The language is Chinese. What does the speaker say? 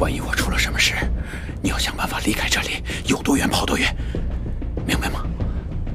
万一我出了什么事，你要想办法离开这里，有多远跑多远。